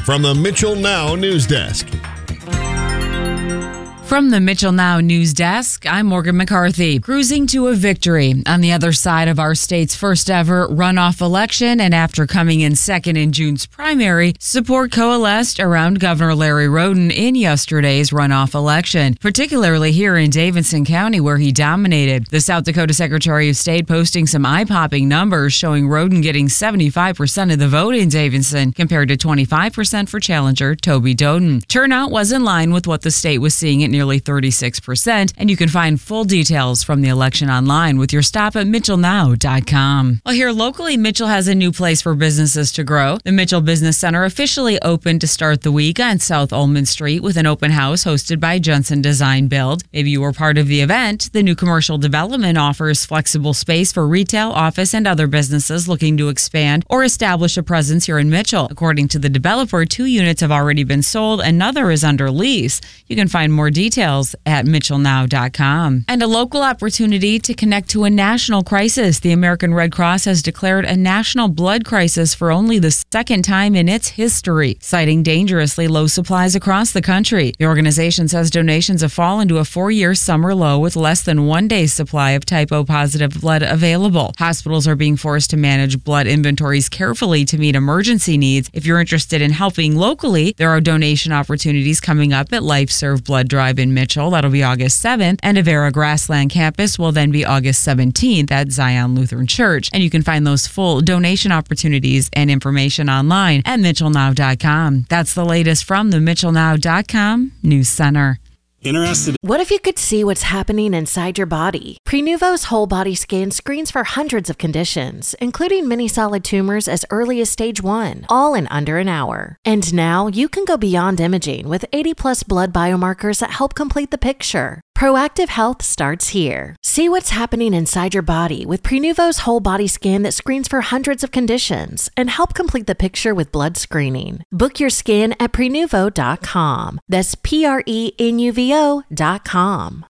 from the Mitchell Now News Desk. From the Mitchell Now News Desk, I'm Morgan McCarthy. Cruising to a victory on the other side of our state's first ever runoff election, and after coming in second in June's primary, support coalesced around Governor Larry Roden in yesterday's runoff election, particularly here in Davidson County where he dominated. The South Dakota Secretary of State posting some eye-popping numbers showing Roden getting 75% of the vote in Davidson compared to 25% for challenger Toby Doden. Turnout was in line with what the state was seeing at nearly 36%, and you can find full details from the election online with your stop at mitchellnow.com. Well, here locally, Mitchell has a new place for businesses to grow. The Mitchell Business Center officially opened to start the week on South Ullman Street with an open house hosted by Johnson Design Build. Maybe you were part of the event. The new commercial development offers flexible space for retail, office, and other businesses looking to expand or establish a presence here in Mitchell. According to the developer, 2 units have already been sold, another is under lease. You can find more details at mitchellnow.com. And a local opportunity to connect to a national crisis. The American Red Cross has declared a national blood crisis for only the second time in its history, citing dangerously low supplies across the country. The organization says donations have fallen to a 4-year summer low with less than 1 day's supply of type O positive blood available. Hospitals are being forced to manage blood inventories carefully to meet emergency needs. If you're interested in helping locally, there are donation opportunities coming up at Life Serve Blood Drive in Mitchell. That'll be August 7th. And Avera Grassland Campus will then be August 17th at Zion Lutheran Church. And you can find those full donation opportunities and information online at mitchellnow.com. That's the latest from the mitchellnow.com News Center. Interested? What if you could see what's happening inside your body? Prenuvo's whole body scan screens for hundreds of conditions, including many solid tumors as early as stage 1, all in under an hour. And now you can go beyond imaging with 80+ blood biomarkers that help complete the picture. Proactive health starts here. See what's happening inside your body with Prenuvo's whole body scan that screens for hundreds of conditions and help complete the picture with blood screening. Book your scan at Prenuvo.com. That's Prenuvo.com.